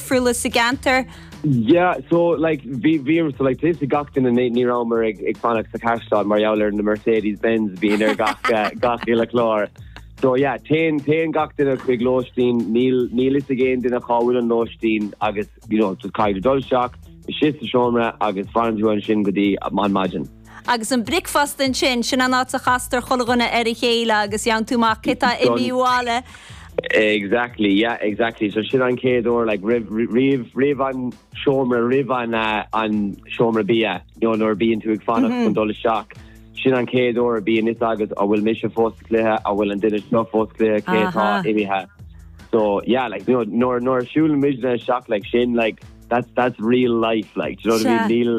friúla sa gantar? Yeah, so like this gachtain and ní ramer ag fannach sa Cashstad mar jouler na Mercedes-Benz being gach ila chlár. So yeah, ten gachtain a quick Lostein, Neil is again din a Cawil and Lostein agus, to Kaida Dulshock, Shis the Shomra agus Farnju and Shin Gudi man Majin. Agus an breakfast in sin an áit a chastar cholaguna chéile agus yang túmach kita imiúála. Exactly, yeah, exactly. So shit on Kedor, like riv on Shomer, riv on Shomer Bia, nor being too fun of Dul shock. Shit on Kedor being this August, I will miss a first clear, I will and did it not first clear, Keta, So yeah, like nor shul mission shock like Shin, like that's real life, like you know what I mean?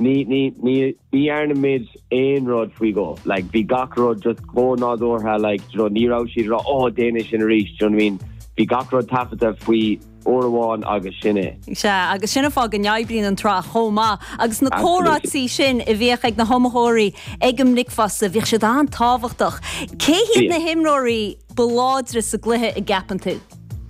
Ní mid ein rod fui go, like vi gach rod just go nod or ha, like ní ra si ra Danish in a reach, you know what I mean? Vi gach rod tafata fui orwan agus sinne. Agus sinne fá gan jaibrin an tra choma, agus na córatí sin I bhíoch ag na homahóí agam nicfasa bhíoch sé an táhachtach. Cé hiad na himróí beládra sa gluthe I gapan tú?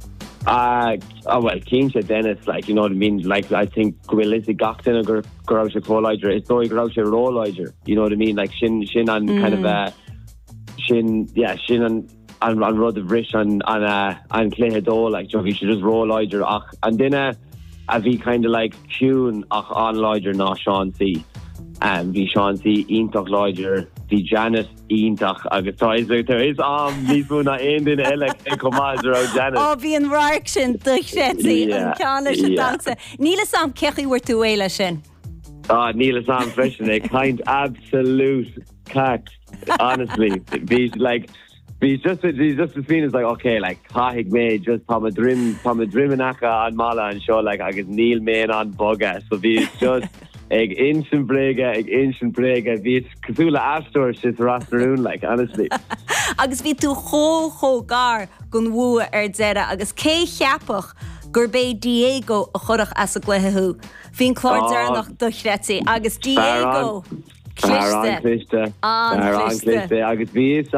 Well, King said Dennis, like, you know what I mean? Like, I think Gwillis Gachtin or Groucha Coliger, it's no Groucha Rolliger, you know what I mean? Like, Shin and kind of, Shin and Rod of Rish and Clehe Do, like, you should just Rolliger, and then, a V kind of like Tune, on Liger, not Sean C. And vi Sean C. Intach Liger, vi Janet Intach, agus there is these one end in Elec and commands around Janet. Oh, vi an raik sin duchshetsi and Connor sin dansa. Níla sam cechi were to Wela sin. Níla sam freshen, a kind absolute cack. Honestly, he's just as feeling is like okay, like Kahig May just Driminaka on Mala and show like I get Neil Main on Boga, so he's just. Ag instant brega, vis Cthulhu Astor shit rasterún, like honestly. Agus vi tú cho gar gun wua zera, agus cé cheapach gur bé Diego a chorach as a glethehu. Fin clár nach duchretsi, agus Diego cliste. Agus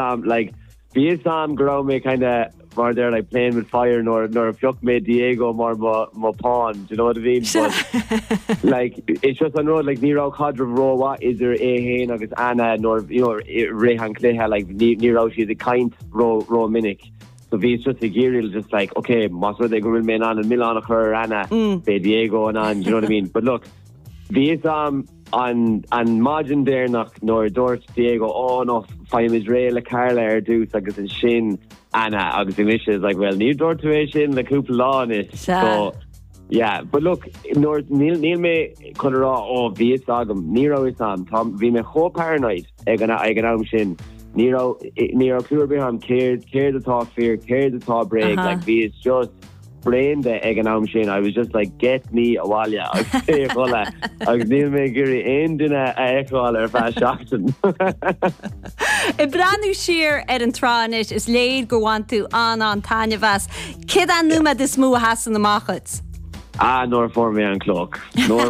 vi sam grow me kinda more there like playing with fire nor fuck made Diego more pawn, you know what I mean? But like it's just I know like Nero Cadra Rowa is there Ahain agus Anna nor Rehan Cleha like Nero she's a kind ro minic. So it's just a gear just like okay, most of they go remain on and Milan of her Anna Diego and on, you know what I mean? But look, on margin there nor Dort Diego no fine Israel Carla Deuce agus in Shin Anna agus English is like well need Dort to Shin the couple law on it. So yeah, but look Neil me Colorado Viet Sagam Nero is Tom vi me ho paranoid ag Shin Nero clear behind care the talk fear care the talk break like it's just brain the egg and Shane. I was just like, get me a walya. I say hola. I was near me giri end in a echoal or fast shockton. A brand new sheer an tranish is laid go on to an Tanya Vas. Kid an numa this moo has in the markets. Nor for me on clock.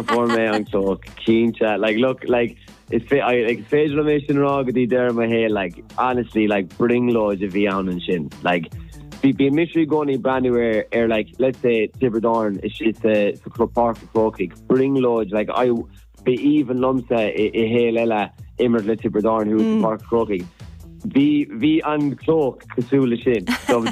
Keen chat. Like look like it's facial mission rogady there in my head. Like honestly, like bring loads of Vian and Shin. Like be mystery going brand new like let's say Tibberdorn it's a club park for Crokick bring loads like I be even lumsa a lela immer le Tibberdorn who's park Crokick be on cloak Cthulhu Shin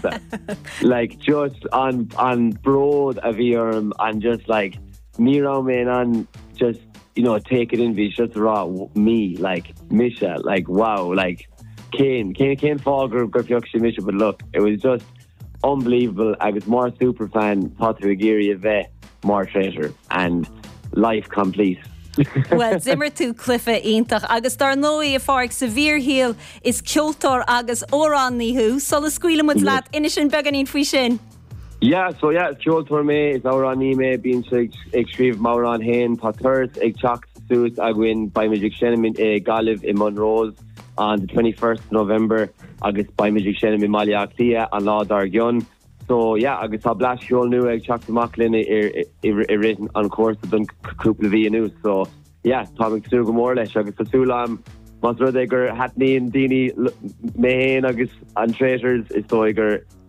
like just on broad a virm and just like Nero man on just take it in be just raw me like Misha like wow like Kane fall Gurfyoxi Misha but look it was just unbelievable. I was more super fan Potter Aguirre Vet more treasure and life complete. Well, Zimmer to Cliffe Intach agus dar noi a fark severe heel is Kiltor agus Oran Nihu so the squeal with lat inishin beganin fishin. Yeah, so yeah, Kiltor me is Oran me being extreme Mauran Hain Potters ag Chak Suit Agwin by Magic Shenmin Galiv in Monrose on the 21st November agus by Magic Shenmin Malia Clia and Law Dargion. So yeah, agus ha blas shol nu ag Chak Macklin written on course done couple via news. So yeah, Tommy Sugo Morlesh agus Sulam Masrodeger Hatni and Dini Main agus and Traitors is Soiger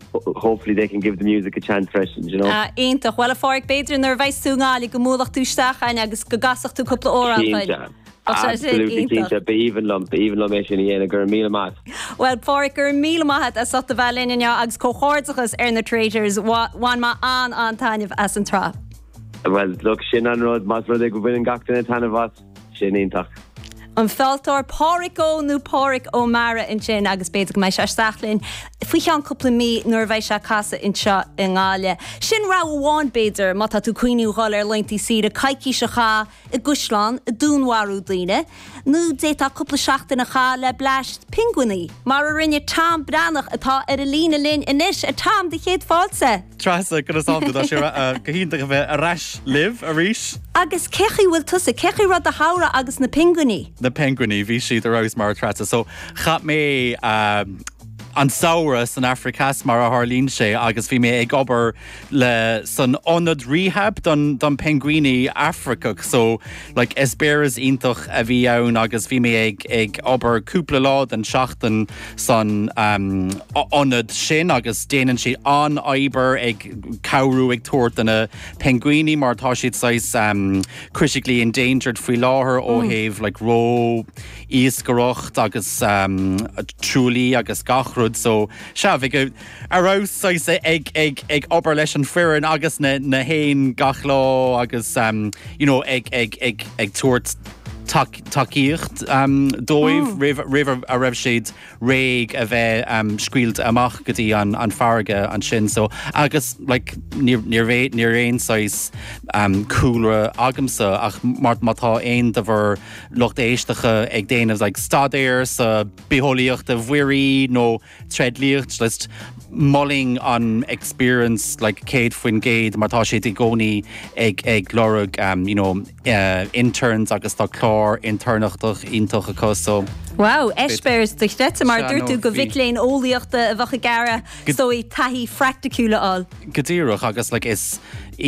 hopefully they can give the music a chance freshen, you know. Aintach, well a fáric beidir nar bheith súngáil go múlach tú stachain agus go gasach tú cúpla óra. Absolutely keen be even lum é gur míle mat. Well fáric gur míle maithe a sota bhelín agus cóchóirteachas na Traitors bhain má an tainmh as an trá. Well, look, sin an rud mas rud go bhfuin gachtain tanna bhat sin intach. An feltar páric ó nó páric ó mara in sin agus beidir go mé se stachlinn. Fui an cúpla mí nuair bheith se casa in seo in gáile. Sin ra bháin beidir má tá tú cuoinú gáil ar leintí siad a caiicí se chá i Gúisleán a dúnharú daoine. Nó déta cúpla seachtainna chá le bleist pinguinaí. Mar a rinne tam branach atá ar a lína linn inis a tam de chéad fáilsa. Trasa go samú sé go hínta go bheith a rais liv a ríis. Agus cechi bhfuil tusa, cechi rud a hára agus na pinguinaí. Na pinguinaí, bhí siad a rás mar trasa. So chat mé an saoras an Africas mar a Harlín sé agus bhí mé ag obair le san onad rehab don pinguini Africach. So like espéras intach a bhí ann agus bhí mé ag obair cúpla lád an seachtain san onad sin agus déanaan si an aiber ag cabhrú ag tuairt an a pinguini mar tá siad sais critically endangered faoi láthair ó thaobh like ró íoscarocht agus trúlaí agus gachrúd. So se bhí go arás ag obair leis an fearan agus na hain gachlá agus ag tuairt takeíocht dóibh rih a raibh siad réig a bheith scuilt amach go dtí an farge an sin. So agus like níor réon sais coolla agamsa ach mátá aon de bhar lucht éisteacha ag déanamh like stadéir sa bítholaíocht a bhuirí nó treadlíocht list mulling on experience like Kate Fwyn Gade martá sé i gcónaí ag glórug interns agus tá chlár internachtach intach acu so. Wow, espéirs do chréite mar dúirtú go bhicléin ólaíochta a bhacha gara stóí taithí fractacúla all. Godíireach agus like is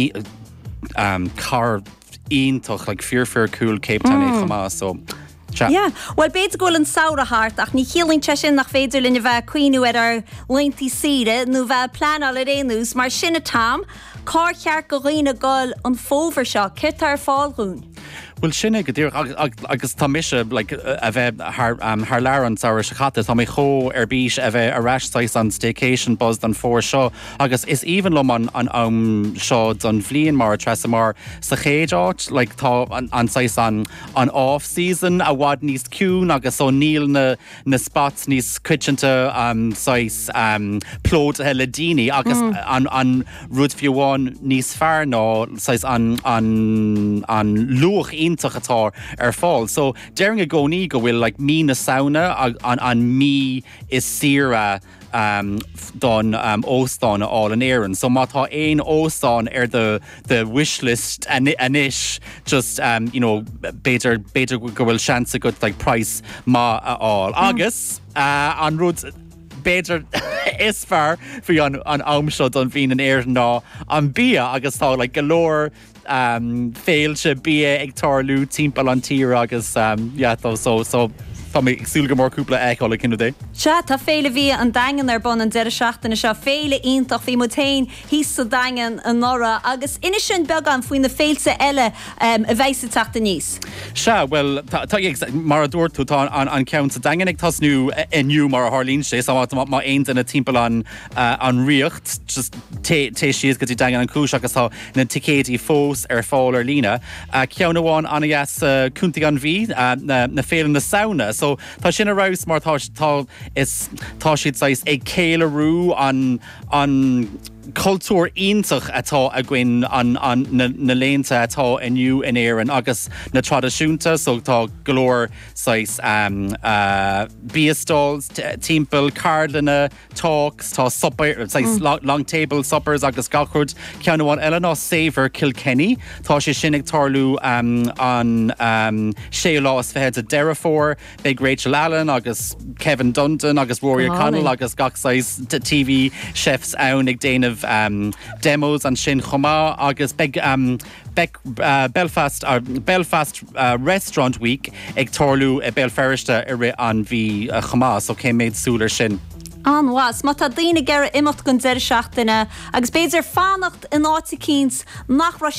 car intach like fear cool Cape Town chumá so. Yeah, well beidir goil an saoire hart ach ní chiallainn sin nach féidir lenne bheith cuoinú ar leintí siide nó bheith pleanáil ar réanús mar sinna tam cá cheart go riine gáil an fómhar seo cit ar fáilún. Well sinna go dtír agus tá mise like a bheith th lear an saoir se chatte tá mé cho ar bís a bheith aráisáis an staycation buzz an fór seo agus is even lom an seo don bhliain mar tresa mar sa chéad áit like tá anáis an off season a bhd níos ciún agus ó níl na spots níos cuiitinta sais plód le daoine agus an rud fiúháin níos fearr ná sais an luach intach atá ar fáil. So dearing a gcónaí go bhfuil like mí na sauna an mí is sira don óstáin all an éireann. So má tá aon óstáin ar the wish list anis just beidir go bhfuil seansa go like price má all. Agus an rud beidir is fearr faoi an aimseo don bhín an éireann ná an bia agus tá like galore féilte bia ag tarlú timpeall an tír agus so tá mé agsúil go mór cúpla eála cinú dé. Se tá féile bhí an dagan ar bon an deire seachtainna seo féile ionintach bhí mutain hí sa dagan an nora agus ina sin beagán faoin na féilsa eile a bheith sa teachta níos. Se well tá mar a dúirtú tá an ceann sa dagan ag tasnú inniu mar a Harlín sé sa má aon na timpeall an riocht just té siad go dtí dagan an cúis agus tá na ticétí fós ar fáil ar lína ceann amháin anagas cúntaigh an bhí na féile na sauna. So tá sin arás mar tá siad sais ag céilearú an cultúr ionintach atá a gcuin na lénta atá inniu in éireann agus na tradiisiúnta so tá glór sais bíastalls, timpeall, cardlanna, talks, tá supper, sais long table suppers agus gachrúd ceann amháin eile ná Savor Kilkenny. Tá sé sin ag tarlú an séolás fehead a Derrifór, Big Rachel Allen agus Kevin Dundon agus Rory O'Connell agus gachsais TV chefs ann ag déanamh demos an sin chomá agus Belfast Restaurant Week ag tarlú Belferriste an bhí chomá so cé méid súlar sin. Anhas, má tá daine gar imimecht gon deir seachtainna, agus béidir fannacht in áta cíns nach